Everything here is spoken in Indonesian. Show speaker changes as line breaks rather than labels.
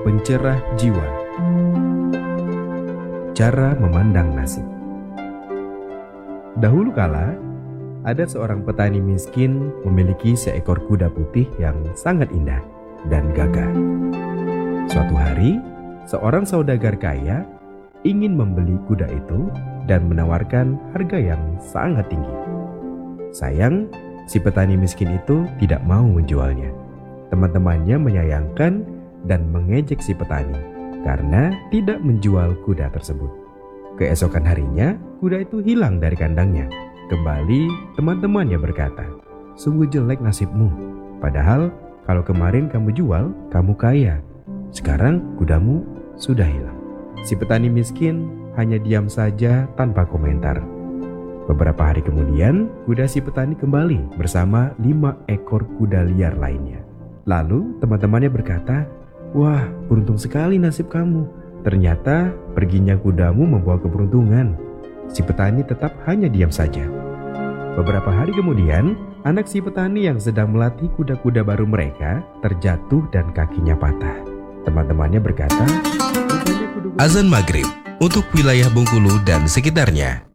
pencerah jiwa. Cara memandang nasib. Dahulu kala, ada seorang petani miskin memiliki seekor kuda putih yang sangat indah dan gagah. Suatu hari, seorang saudagar kaya ingin membeli kuda itu dan menawarkan harga yang sangat tinggi. Sayang, si petani miskin itu tidak mau menjualnya. Teman-temannya menyayangkan dan mengejek si petani karena tidak menjual kuda tersebut. Keesokan harinya, kuda itu hilang dari kandangnya. Kembali, teman-temannya berkata, "Sungguh jelek nasibmu. Padahal kalau kemarin kamu jual, kamu kaya. Sekarang kudamu sudah hilang." Si petani miskin hanya diam saja tanpa komentar. Beberapa hari kemudian, kuda si petani kembali bersama 5 ekor kuda liar lainnya. Lalu teman-temannya berkata, "Wah, beruntung sekali nasib kamu. Ternyata perginya kudamu membawa keberuntungan." Si petani tetap hanya diam saja. Beberapa hari kemudian, anak si petani yang sedang melatih kuda-kuda baru mereka terjatuh dan kakinya patah. Teman-temannya berkata,
Azan maghrib untuk wilayah Bengkulu dan sekitarnya.